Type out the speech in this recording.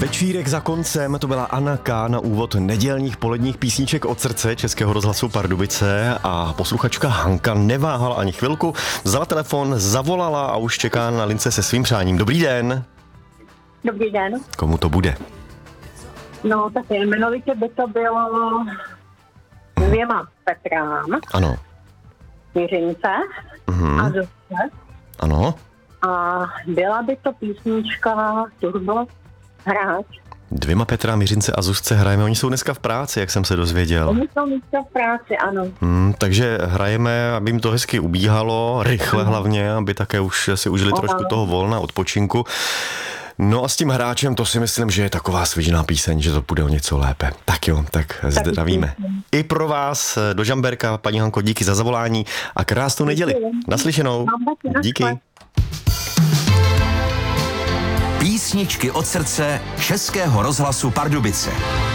Večírek za koncem, to byla Anna K. na úvod nedělních poledních písniček od srdce Českého rozhlasu Pardubice a posluchačka Hanka neváhala ani chvilku, vzala telefon, zavolala a už čeká na lince se svým přáním. Dobrý den. Dobrý den. Komu to bude? No, tak jmenovitě by to bylo dvěma Petrám. Ano. Jiřince a Zuzce. Ano. A byla by to písnička Turbo Hráč. Dvěma Petra, Jiřince a Zuzce hrajeme. Oni jsou dneska v práci, jak jsem se dozvěděl. Oni jsou dneska v práci, ano. Takže hrajeme, aby jim to hezky ubíhalo, rychle hlavně, aby také už si užili trošku toho volna, odpočinku. No a s tím hráčem to si myslím, že je taková svižná píseň, že to půjde o něco lépe. Tak jo, tak zdravíme. I pro vás do Žamberka, paní Hanko, díky za zavolání a krásnou neděli. Naslyšenou. Díky. Písničky od srdce Českého rozhlasu Pardubice.